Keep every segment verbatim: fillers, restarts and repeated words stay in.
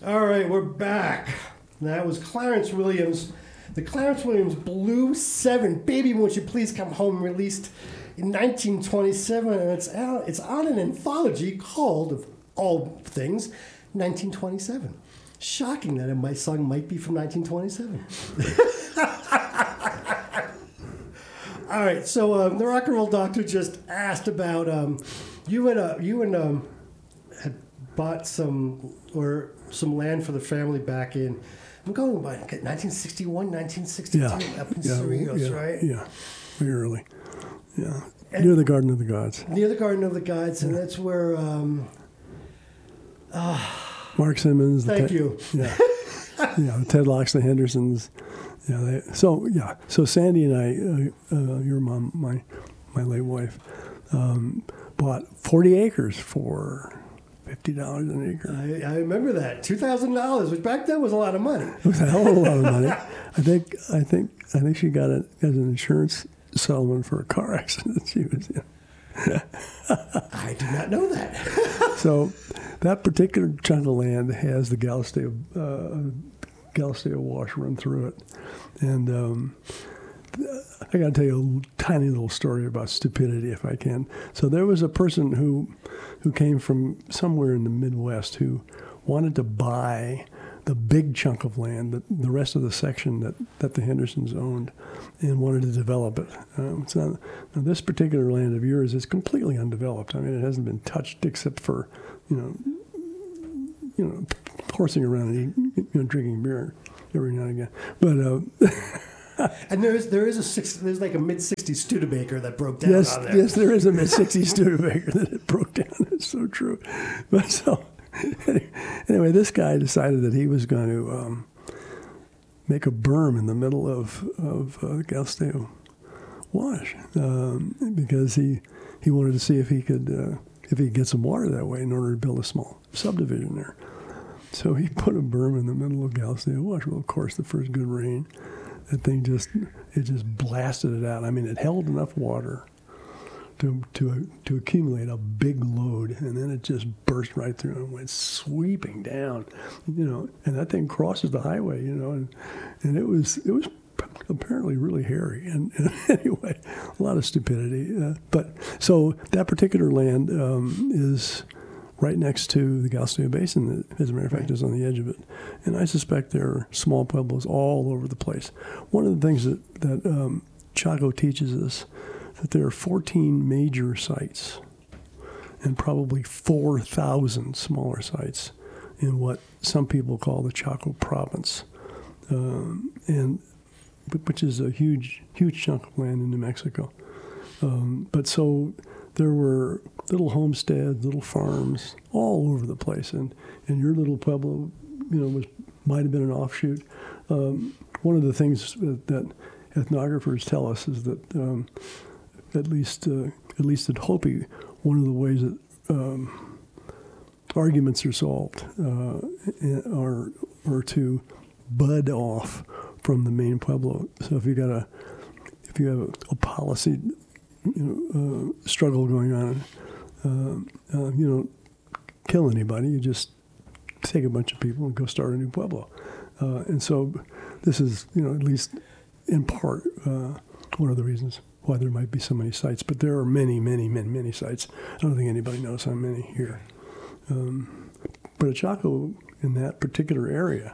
All right, we're back. That was Clarence Williams. The Clarence Williams Blue seven, Baby Won't You Please Come Home, released in nineteen twenty-seven, and it's out, it's on an anthology called, of all things, nineteen twenty-seven. Shocking that my song might be from nineteen twenty-seven. All right, so um, the rock and roll doctor just asked about um, you and uh, you and um, had bought some or some land for the family back in. I'm going by nineteen sixty-one, nineteen sixty-two, yeah. up in yeah, Cerritos, yeah, right? Yeah, very early. Yeah, And near the Garden of the Gods. Near the Garden of the Gods, and that's where. Um, uh, Mark Simmons. Thank the you. Yeah, yeah. Ted Locks, the Hendersons. Yeah. They, so yeah. So Sandy and I, uh, uh, your mom, my my late wife, um, bought forty acres for fifty dollars an acre. I, I remember that two thousand dollars, which back then was a lot of money. It was a hell of a lot of money. I think. I think. I think she got it as an insurance settlement for a car accident she was in. I did not know that. So that particular chunk of land has the Galisteo, uh, Galisteo Wash run through it. And um, I got to tell you a tiny little story about stupidity, if I can. So there was a person who, who came from somewhere in the Midwest who wanted to buy the big chunk of land, the, the rest of the section that, that the Hendersons owned, and wanted to develop it. Um, it's not, now this particular land of yours is completely undeveloped. I mean, it hasn't been touched except for, you know, you know, horsing around and eating, you know, drinking beer every now and again. But uh, and there is there is a six, there's like a mid sixties Studebaker that broke down yes, on there. yes, there is a mid sixties Studebaker that it broke down. It's so true. But so. Anyway, this guy decided that he was going to um, make a berm in the middle of of uh, Galisteo Wash um, because he he wanted to see if he could uh, if he could get some water that way in order to build a small subdivision there. So he put a berm in the middle of Galisteo Wash. Well, of course, the first good rain, that thing just it just blasted it out. I mean, it held enough water to to to accumulate a big load, and then it just burst right through and went sweeping down, you know. And that thing crosses the highway, you know, and and it was it was apparently really hairy. And, and anyway, a lot of stupidity. Uh, but so that particular land um, is right next to the Galisteo Basin. As a matter of fact, is on the edge of it. And I suspect there are small pueblos all over the place. One of the things that that um, Chaco teaches us, that there are fourteen major sites and probably four thousand smaller sites in what some people call the Chaco province, um, and which is a huge, huge chunk of land in New Mexico. Um, but so there were little homesteads, little farms all over the place, and, and your little pueblo, you know, was might have been an offshoot. Um, one of the things that, that ethnographers tell us is that um, At least, uh, at least at Hopi, one of the ways that um, arguments are solved uh, are are to bud off from the main pueblo. So if you got a, if you have a, a policy, you know, uh, struggle going on, uh, uh, you don't kill anybody. You just take a bunch of people and go start a new pueblo. Uh, and so, this is, you know, at least in part uh, one of the reasons why there might be so many sites, but there are many, many, many, many sites. I don't think anybody knows how many here. Um, but at Chaco, in that particular area,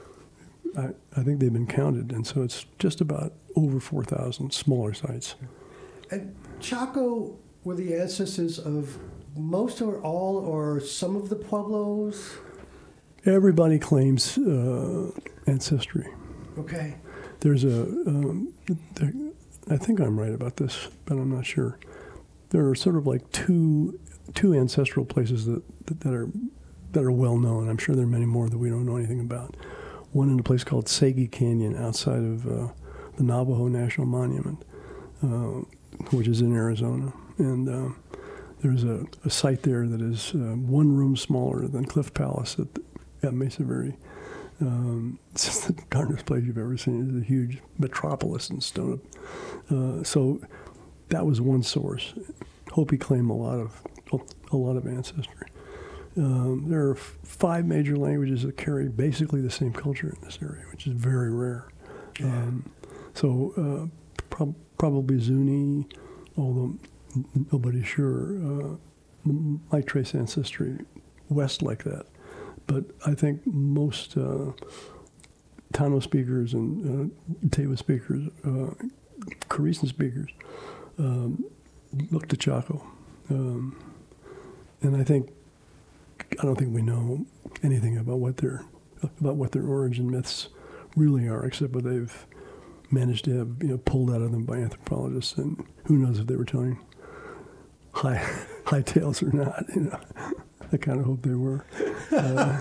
I, I think they've been counted, and so it's just about over four thousand smaller sites. And Chaco were the ancestors of most or all or some of the pueblos? Everybody claims uh, ancestry. Okay. There's a, um, there, I think I'm right about this, but I'm not sure. There are sort of like two two ancestral places that, that, that are that are well known. I'm sure there are many more that we don't know anything about. One in a place called Sagi Canyon outside of uh, the Navajo National Monument, uh, which is in Arizona. And uh, there's a, a site there that is uh, one room smaller than Cliff Palace at, at Mesa Verde. Um, it's just the darndest place you've ever seen. It's a huge metropolis in stone. Uh, so that was one source. Hopi claim a lot of a lot of ancestry, Um, there are f- five major languages that carry basically the same culture in this area, which is very rare. Yeah. Um, so uh, prob- probably Zuni, although n- nobody's sure, uh, m- might trace ancestry west like that. But I think most uh, Tano speakers and uh, Tewa speakers, uh, Karisan speakers, um, look to Chaco. Um, and I think, I don't think we know anything about what their about what their origin myths really are, except what they've managed to have, you know, pulled out of them by anthropologists, and who knows if they were telling high high tales or not. You know, I kind of hope they were. Uh,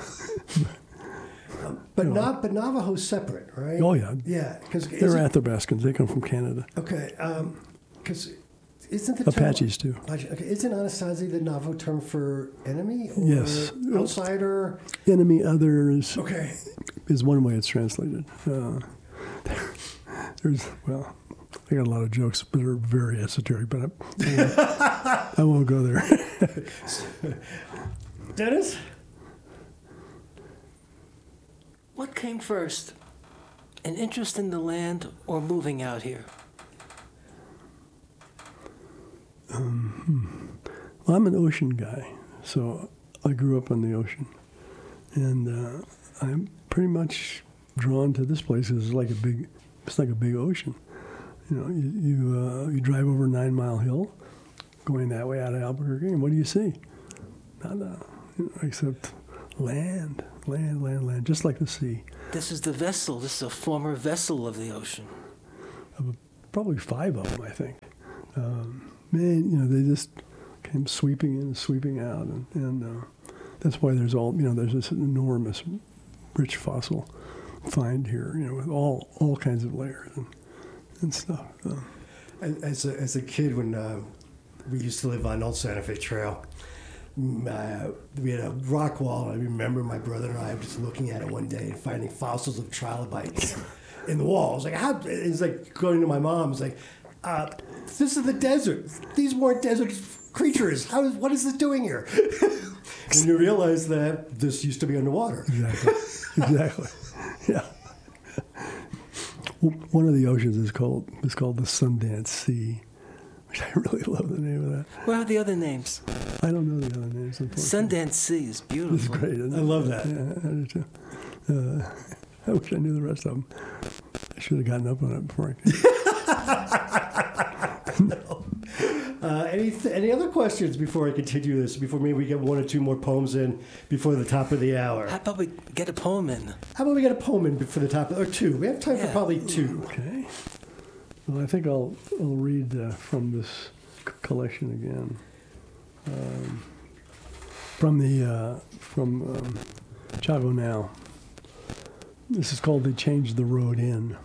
But you know. not, but Navajo's separate, right? Oh yeah, Yeah, because they're Athabascans. They come from Canada. okay. Because isn't the Apaches term, too. Okay, isn't Anasazi the Navajo term for enemy or Yes. outsider? Enemy, others Okay. is one way it's translated. Uh, there's well, I got a lot of jokes, but they're very esoteric. But I, I won't go there. Dennis? What came first? An interest in the land or moving out here? Um, well, I'm an ocean guy, so I grew up on the ocean, and uh, I'm pretty much drawn to this place because it's like a big, it's like a big ocean. You know, you you, uh, you drive over Nine Mile Hill, going that way out of Albuquerque, and what do you see? Not uh, you know, except land, land, land, land, just like the sea. This is the vessel. This is a former vessel of the ocean. Probably five of them, I think. Um, man, you know, they just came sweeping in, sweeping out, and, and uh, that's why there's all, you know, there's this enormous, rich fossil find here, you know, with all all kinds of layers and, and stuff. Uh, As a, as a kid, when uh, we used to live on Old Santa Fe Trail, mm, uh, we had a rock wall. I remember my brother and I were just looking at it one day and finding fossils of trilobites in the wall. I was like, how? It's like going to my mom. It's like, uh, this is the desert. These weren't desert creatures. How is, what is this doing here? And you realize that this used to be underwater. exactly. exactly. Yeah. One of the oceans is called is called the Sundance Sea, which I really love the name of that. Where are the other names? I don't know the other names, unfortunately. Sundance Sea is beautiful. It's great, isn't it? I love that. Yeah, I do too. Uh, I wish I knew the rest of them. I should have gotten up on it before I came. No. Uh, any th- any other questions before I continue this? Before maybe we get one or two more poems in before the top of the hour. How about we get a poem in? How about we get a poem in for the top, or two? We have time for Yeah. probably two. Okay. Well, I think I'll I'll read uh, from this c- collection again. Um, from the uh, from um, Chago Now. This is called "They Changed the Road In."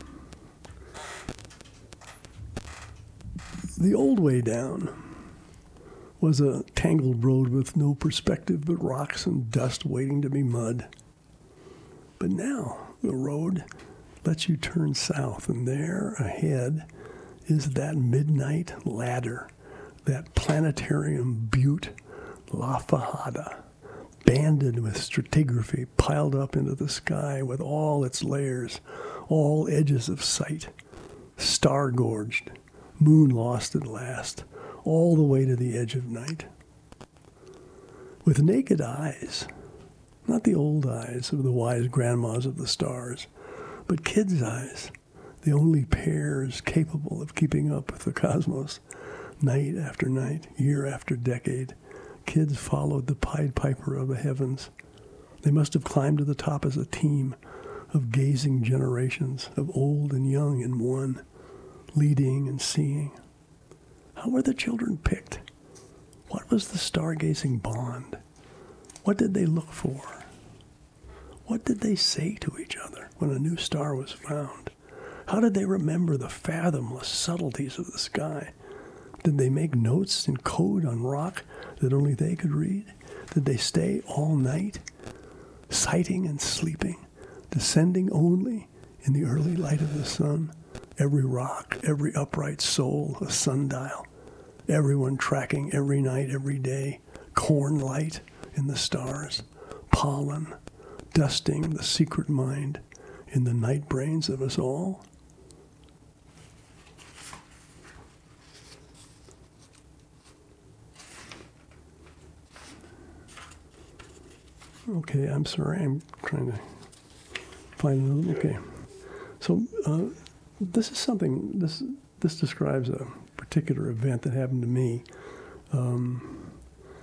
The old way down was a tangled road with no perspective but rocks and dust waiting to be mud. But now the road lets you turn south, and there ahead is that midnight ladder, that planetarium butte, La Fajada, banded with stratigraphy piled up into the sky with all its layers, all edges of sight, star-gorged, moon lost at last, all the way to the edge of night. With naked eyes, not the old eyes of the wise grandmas of the stars, but kids' eyes, the only pairs capable of keeping up with the cosmos. Night after night, year after decade, kids followed the Pied Piper of the heavens. They must have climbed to the top as a team of gazing generations of old and young in one, leading and seeing. How were the children picked? What was the stargazing bond? What did they look for? What did they say to each other when a new star was found? How did they remember the fathomless subtleties of the sky? Did they make notes in code on rock that only they could read? Did they stay all night, sighting and sleeping, descending only in the early light of the sun? Every rock, every upright soul, a sundial. Everyone tracking every night, every day. Corn light in the stars, pollen, dusting the secret mind in the night brains of us all? Okay, I'm sorry, I'm trying to find another, okay. So uh, this is something, this this describes a particular event that happened to me. Um,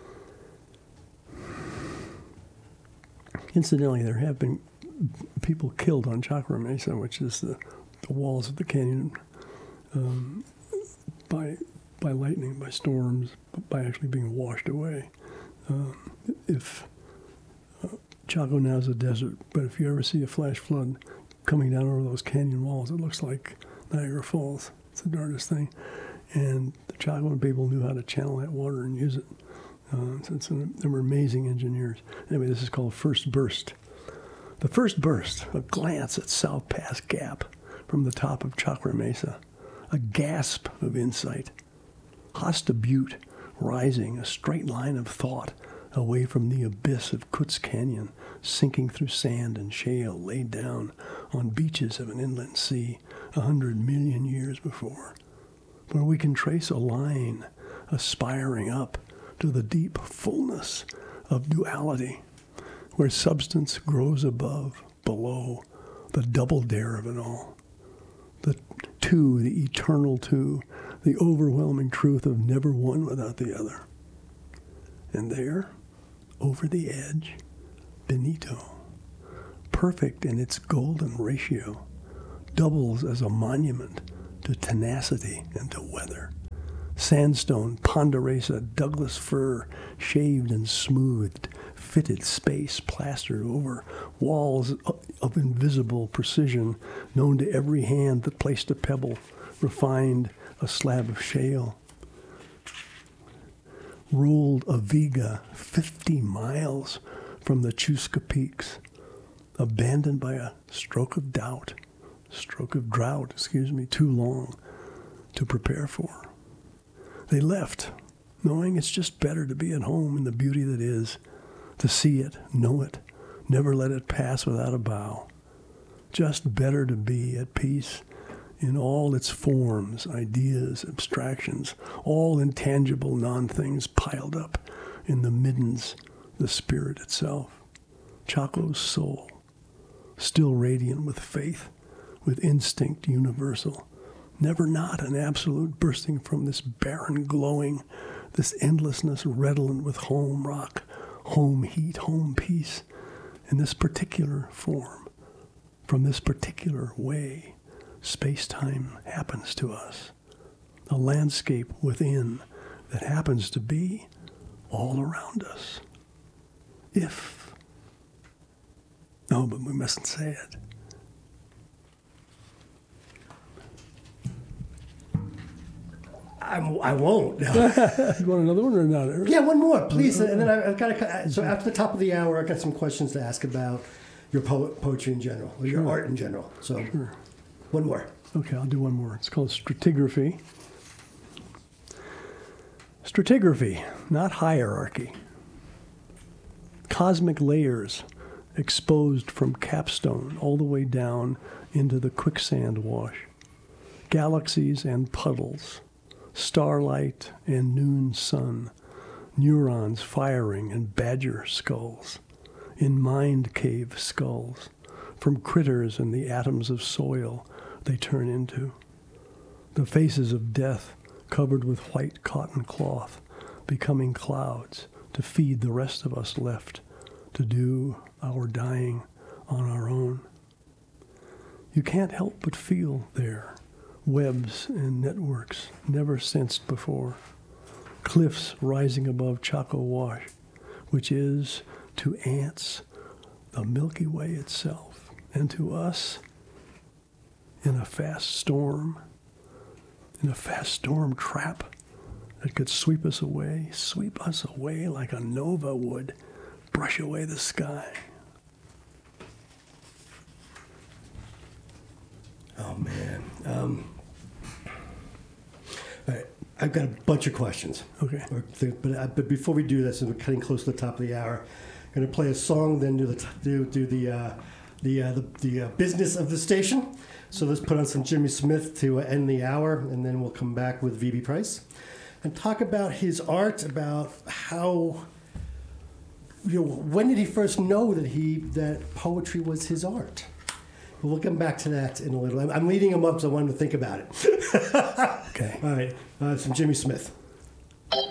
incidentally, there have been people killed on Chakra Mesa, which is the, the walls of the canyon, um, by by lightning, by storms, by actually being washed away. Um, if uh, Chaco now is a desert, but if you ever see a flash flood coming down over those canyon walls, it looks like Niagara Falls. It's the darndest thing. And the Chacoan people knew how to channel that water and use it. Uh, so it's an, they were amazing engineers. Anyway, this is called First Burst. The first burst, a glance at South Pass Gap from the top of Chakra Mesa, a gasp of insight. Hosta Butte rising, a straight line of thought away from the abyss of Coots Canyon, sinking through sand and shale laid down on beaches of an inland sea a hundred million years before, where we can trace a line aspiring up to the deep fullness of duality, where substance grows above, below, the double dare of it all. The two, the eternal two, the overwhelming truth of never one without the other. And there, over the edge, Benito, perfect in its golden ratio, doubles as a monument to tenacity and to weather. Sandstone, ponderosa, Douglas fir, shaved and smoothed, fitted space plastered over walls of invisible precision, known to every hand that placed a pebble, refined a slab of shale. Rolled a viga fifty miles from the Chusca Peaks, abandoned by a stroke of doubt, stroke of drought, excuse me, too long to prepare for. They left, knowing it's just better to be at home in the beauty that is, to see it, know it, never let it pass without a bow. Just better to be at peace in all its forms, ideas, abstractions, all intangible non-things piled up in the middens, the spirit itself. Chaco's soul, still radiant with faith, with instinct universal, never not an absolute bursting from this barren glowing, this endlessness redolent with home rock, home heat, home peace, in this particular form, from this particular way. Space-time happens to us, a landscape within that happens to be all around us. If, no, but we mustn't say it. I'm, I won't. No. You want another one or not? Yeah, one more, please. And then I, I've got to, so after the top of the hour, I've got some questions to ask about your po- poetry in general, or your Sure. art in general. So Sure. one more. Okay, I'll do one more. It's called stratigraphy. Stratigraphy, not hierarchy. Cosmic layers exposed from capstone all the way down into the quicksand wash. Galaxies and puddles. Starlight and noon sun. Neurons firing in badger skulls. In mind cave skulls. From critters and the atoms of soil they turn into. The faces of death covered with white cotton cloth, becoming clouds to feed the rest of us left to do our dying on our own. You can't help but feel there webs and networks never sensed before, cliffs rising above Chaco Wash, which is to ants the Milky Way itself, and to us, in a fast storm, in a fast storm trap that could sweep us away, sweep us away like a nova would, brush away the sky. Oh, man. Um, all right. I've got a bunch of questions. Okay. Or th- But, uh, but before we do this, and we're cutting close to the top of the hour, I'm going to play a song, then do the t- do, do the uh, the uh, the, the uh, business of the station. So let's put on some Jimmy Smith to uh, end the hour, and then we'll come back with V B Price and talk about his art, about how, you know, when did he first know that he that poetry was his art? We'll come back to that in a little. I'm, I'm leading him up, so I wanted to think about it. Okay. All right, uh, some Jimmy Smith.